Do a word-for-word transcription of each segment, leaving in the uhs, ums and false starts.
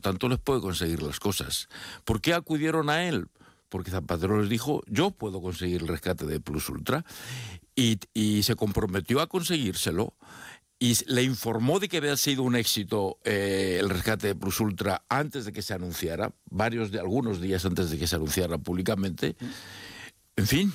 tanto les puede conseguir las cosas. ¿Por qué acudieron a él? Porque Zapatero les dijo, yo puedo conseguir el rescate de Plus Ultra, y, y se comprometió a conseguírselo, y le informó de que había sido un éxito eh, el rescate de Plus Ultra antes de que se anunciara, varios de algunos días antes de que se anunciara públicamente. En fin,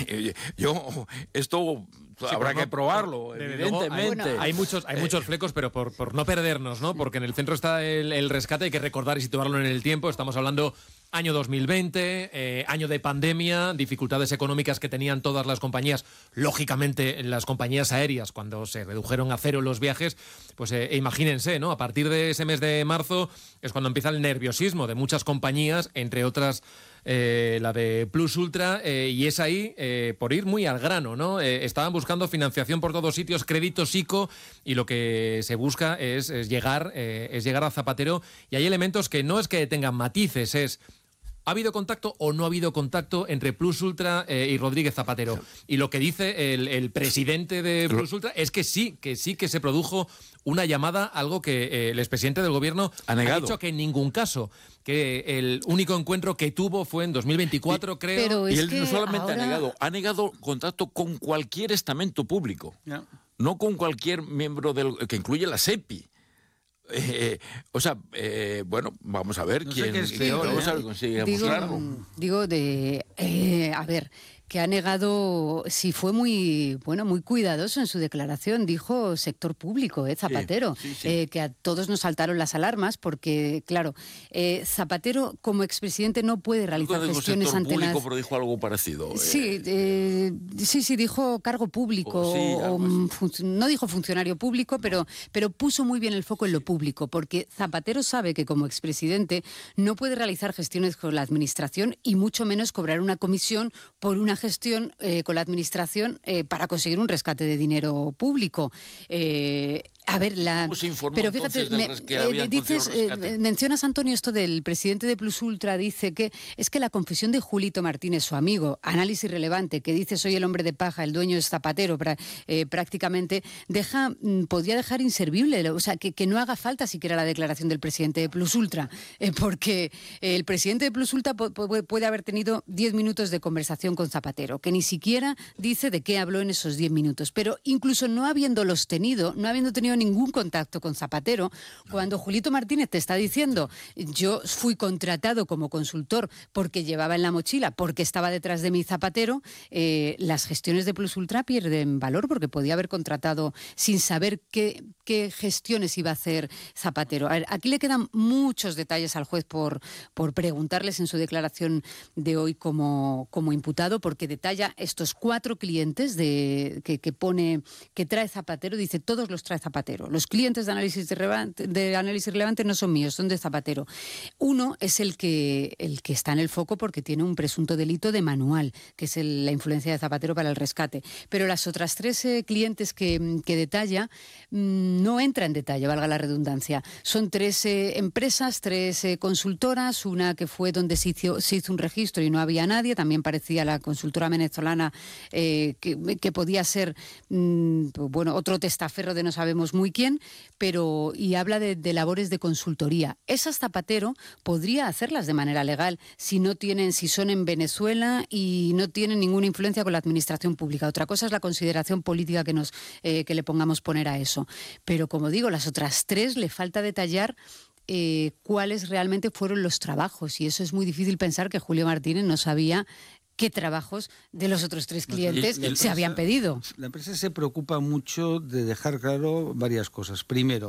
yo esto... Sí, habrá que probarlo, de, evidentemente. Luego, hay, hay, muchos, hay muchos flecos, pero por, por no perdernos, ¿no? Porque en el centro está el, el rescate, hay que recordar y situarlo en el tiempo. Estamos hablando año dos mil veinte, eh, año de pandemia, dificultades económicas que tenían todas las compañías. Lógicamente, las compañías aéreas, cuando se redujeron a cero los viajes, pues eh, imagínense, ¿no? A partir de ese mes de marzo es cuando empieza el nerviosismo de muchas compañías, entre otras... Eh, la de Plus Ultra, eh, y es ahí, eh, por ir muy al grano, ¿no? Eh, estaban buscando financiación por todos sitios, créditos I C O, y lo que se busca es, es, llegar, eh, es llegar a Zapatero, y hay elementos que no es que tengan matices, es... ¿Ha habido contacto o no ha habido contacto entre Plus Ultra eh, y Rodríguez Zapatero? Y lo que dice el, el presidente de Plus Ultra es que sí, que sí que se produjo una llamada, algo que eh, el expresidente del gobierno ha, ha dicho que en ningún caso, que el único encuentro que tuvo fue en dos mil veinticuatro, y, creo. Pero y él no solamente ahora... ha negado, ha negado contacto con cualquier estamento público, no, no con cualquier miembro del que incluye la SEPI. Eh, o sea, eh, bueno, vamos a ver no quién, sé es peor, vamos ¿eh? a ver, consigue digo, mostrarlo. Digo de, eh, a ver, que ha negado, sí fue muy, bueno, muy cuidadoso en su declaración, dijo sector público, eh, Zapatero, sí, sí, sí. Eh, que a todos nos saltaron las alarmas porque, claro, eh, Zapatero como expresidente no puede realizar no gestiones sector ante público, las... pero dijo algo parecido. Sí, eh, sí, sí, dijo cargo público, o, sí, o, fun- no dijo funcionario público, pero, pero puso muy bien el foco en lo público, porque Zapatero sabe que como expresidente no puede realizar gestiones con la administración y mucho menos cobrar una comisión por una gestión eh, con la administración eh, para conseguir un rescate de dinero público. Eh, A ver, la... pero fíjate, me, eh, dices, eh, mencionas, Antonio, esto del presidente de Plus Ultra, dice que es que la confesión de Julito Martínez, su amigo, análisis relevante, que dice soy el hombre de paja, el dueño es Zapatero, pra, eh, prácticamente, deja, podría dejar inservible, o sea, que, que no haga falta siquiera la declaración del presidente de Plus Ultra, eh, porque el presidente de Plus Ultra po- po- puede haber tenido diez minutos de conversación con Zapatero, que ni siquiera dice de qué habló en esos diez minutos, pero incluso no habiéndolos tenido, no habiendo tenido ningún contacto con Zapatero, cuando Julito Martínez te está diciendo yo fui contratado como consultor porque llevaba en la mochila, porque estaba detrás de mi Zapatero, eh, las gestiones de Plus Ultra pierden valor porque podía haber contratado sin saber qué, qué gestiones iba a hacer Zapatero. A ver, aquí le quedan muchos detalles al juez por, por preguntarles en su declaración de hoy como, como imputado, porque detalla estos cuatro clientes de, que, que pone, que trae Zapatero, dice todos los trae Zapatero. Los clientes de análisis, de, relevante, de análisis relevante no son míos, son de Zapatero. Uno es el que, el que está en el foco porque tiene un presunto delito de manual, que es el, la influencia de Zapatero para el rescate. Pero las otras tres eh, clientes que, que detalla mmm, no entra en detalle, valga la redundancia. Son tres eh, empresas, tres eh, consultoras, una que fue donde se hizo, se hizo un registro y no había nadie, también parecía la consultora venezolana eh, que, que podía ser mmm, bueno, otro testaferro de no sabemos muy quién, pero y habla de, de labores de consultoría. Esas Zapatero podría hacerlas de manera legal si no tienen, si son en Venezuela y no tienen ninguna influencia con la administración pública. Otra cosa es la consideración política que nos eh, que le pongamos poner a eso. Pero como digo, las otras tres le falta detallar eh, cuáles realmente fueron los trabajos, y eso es muy difícil pensar que Julio Martínez no sabía qué trabajos de los otros tres clientes empresa, se habían pedido. La empresa se preocupa mucho de dejar claro varias cosas. Primero,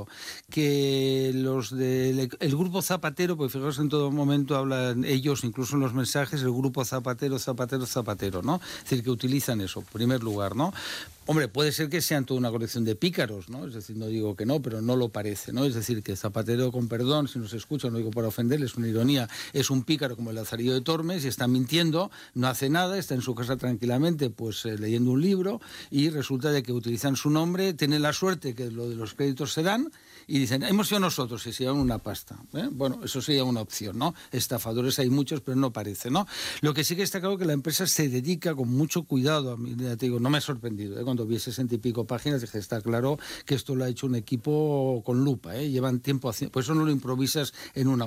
que los del el grupo Zapatero, porque fijaos en todo momento hablan ellos, incluso en los mensajes, el grupo Zapatero, Zapatero, Zapatero, ¿no? Es decir, que utilizan eso, en primer lugar, ¿no? Hombre, puede ser que sean toda una colección de pícaros, ¿no? Es decir, no digo que no, pero no lo parece, ¿no? Es decir, que Zapatero, con perdón, si nos escucha, no digo para ofenderle, es una ironía, es un pícaro como el Lazarillo de Tormes y está mintiendo, no hace nada, está en su casa tranquilamente, pues eh, leyendo un libro, y resulta de que utilizan su nombre, tienen la suerte que lo de los créditos se dan y dicen, hemos sido nosotros y se llevan una pasta. ¿eh? Bueno, eso sería una opción, ¿no? Estafadores hay muchos, pero no parece, ¿no? Lo que sí que está claro que la empresa se dedica con mucho cuidado, a mí, ya te digo, no me ha sorprendido, ¿eh? Cuando vi sesenta y pico páginas, dije, está claro que esto lo ha hecho un equipo con lupa, ¿eh? Llevan tiempo haciendo, por eso no lo improvisas en una